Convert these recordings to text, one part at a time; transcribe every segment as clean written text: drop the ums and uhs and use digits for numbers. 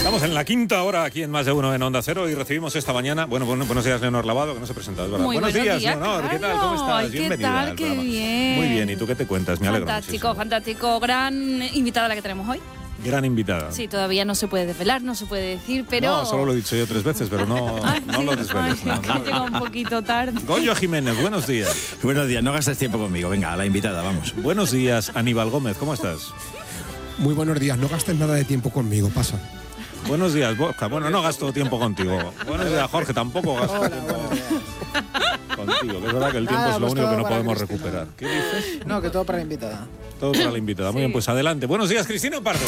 Estamos en la quinta hora aquí en Más de Uno en Onda Cero y recibimos esta mañana, buenos días, Leonor Lavado, que no se presenta, es verdad. Buenos días, Leonor, claro. ¿qué tal? ¿Cómo estás? Ay, Bienvenida ¿qué tal? al Qué programa. bien. Muy bien, ¿y tú qué te cuentas? Me alegro Fantástico, muchísimo. fantástico. Gran invitada la que tenemos hoy. Gran invitada. Sí, todavía no se puede desvelar, no se puede decir, pero... No, solo lo he dicho yo 3 veces, pero no lo desveles. Ay, no. llega un poquito tarde. Goyo Jiménez, buenos días. Buenos días, no gastes tiempo conmigo. Venga, a la invitada, vamos. Buenos días, Aníbal Gómez, ¿cómo estás? Muy buenos días, no gastes nada de tiempo conmigo, pasa. Buenos días, Borja. Bueno, no gasto tiempo contigo. Buenos días, Jorge, tampoco gasto tiempo contigo. Que es verdad que el tiempo Nada, es lo pues único todo que no para podemos Cristina. recuperar. ¿Qué dices? No, que todo para la invitada. Todo para la invitada. Muy bien, pues adelante. Buenos días, Cristina Pardo.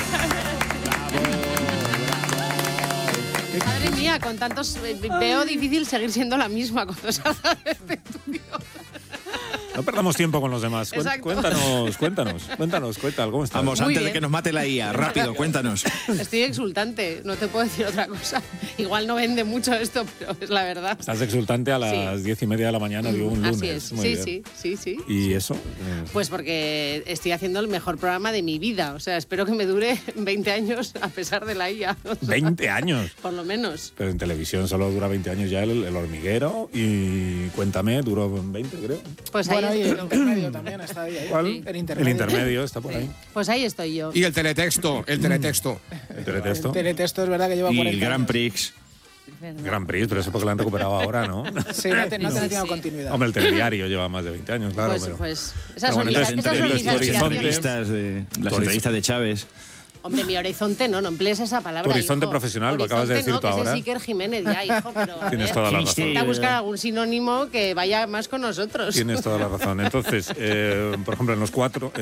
Madre mía, con tantos... veo difícil seguir siendo la misma cuando salga de este estudio. No perdamos tiempo con los demás. Exacto. Cuéntanos, ¿cómo estás? Vamos, Muy antes de bien. que nos mate la IA, rápido, cuéntanos. Estoy exultante, no te puedo decir otra cosa. Igual no vende mucho esto, pero es la verdad. Estás exultante a las Sí. 10:30 de la mañana de un lunes. Así es, Muy sí, bien. sí. ¿Y eso? Pues porque estoy haciendo el mejor programa de mi vida. O sea, espero que me dure 20 años a pesar de la IA. O sea, 20 años. Por lo menos. Pero en televisión solo dura 20 años ya el hormiguero y Cuéntame, duró 20, creo. Pues Bueno, ahí y el estoy. intermedio también está ahí. ¿Cuál? Sí. El El intermedio está por ahí. Pues ahí estoy yo. Y el teletexto. El teletexto. El teletexto es verdad que lleva Y 40 el Grand años. Prix. Gran Prix, pero eso porque lo han recuperado ahora, ¿no? Sí, no ha tenido Sí. continuidad. Hombre, el telediario lleva más de 20 años, claro. pero- Esas Pero son bueno, mis entonces, esas son mis tu horizonte- aspiraciones. Las entrevistas de Chávez. Hombre, mi horizonte no emplees esa palabra. Tu horizonte hijo. profesional, lo acabas de decir Horizonte tú no, que ahora. ese es Iker Jiménez ya, hijo, pero... Tienes toda la razón. Intenta buscar algún sinónimo que vaya más con nosotros. Tienes toda la razón. Entonces, por ejemplo, en los cuatro...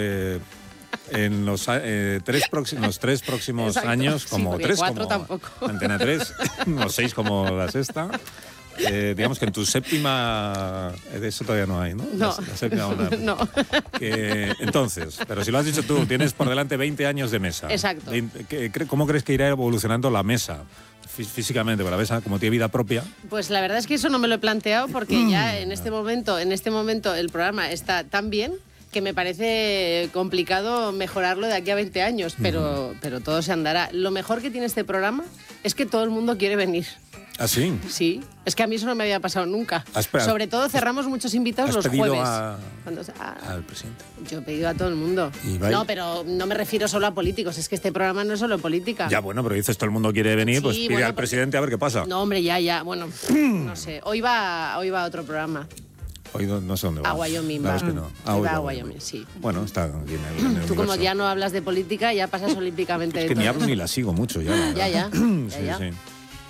en los tres próximos Exacto. años, Sí, como porque 3, 4 como tampoco. Antena 3, o 6 como la sexta. Digamos que en tu séptima... eso todavía no hay, ¿no? No. La séptima onda. No. Entonces, pero si lo has dicho tú, tienes por delante 20 años de mesa. Exacto. ¿Cómo crees que irá evolucionando la mesa? Físicamente, porque la mesa, como tiene vida propia... Pues la verdad es que eso no me lo he planteado porque ya en este momento el programa está tan bien que me parece complicado mejorarlo de aquí a 20 años, pero todo se andará. Lo mejor que tiene este programa es que todo el mundo quiere venir. ¿Ah, sí? Sí, es que a mí eso no me había pasado nunca. Espera. Sobre todo cerramos muchos invitados ¿Has los pedido jueves. al presidente? Yo he pedido a todo el mundo. ¿Y vais? No, pero no me refiero solo a políticos, es que este programa no es solo política. Ya, bueno, pero dices todo el mundo quiere venir, Sí, pues pide bueno, al presidente a ver qué pasa. No, hombre, ya, bueno, no sé. Hoy va a otro programa. Hoy no sé dónde va. A Wyoming La va. verdad es que no. Hoy hoy va a va Wyoming, sí. Bueno, está aquí en el Tú como universo. ya no hablas de política, ya pasas olímpicamente Es de que ni todo. hablo ni la sigo mucho ya. la Ya, verdad. ya. Sí.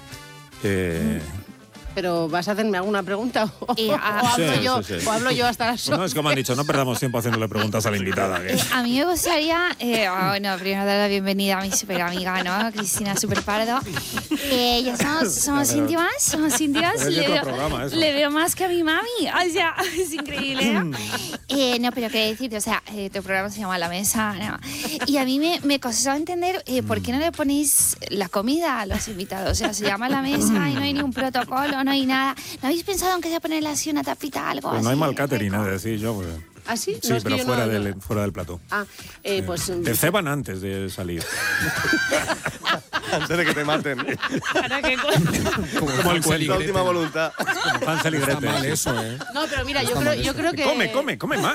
Pero ¿vas a hacerme alguna pregunta? ¿O Sí, hablo yo hasta las No, es como han dicho, no perdamos tiempo haciéndole preguntas a la invitada. que- A mí me gustaría, bueno, primero dar la bienvenida a mi super amiga, ¿no? Cristina Super Pardo. Ya somos íntimas, Pero es otro programa, eso. Le veo más que a mi mami, o sea, es increíble, ¿no? No, pero qué decirte, o sea, tu programa se llama La Mesa, ¿no? Y a mí me costó entender por qué no le ponéis la comida a los invitados, o sea, se llama La Mesa y no hay ni un protocolo, no hay nada. ¿No habéis pensado en que se ponerle así una tapita, algo Pues así? no hay mal catering, es decir, yo... Pues, ¿Ah, sí? sí, No, es que pero yo fuera, no- fuera del plató. Pues... Te ceban antes de salir. Antes de que te maten. Como el cuento. La última voluntad. Hansel y Está Gretel. mal eso, ¿eh? No, pero mira, yo creo que... Come más.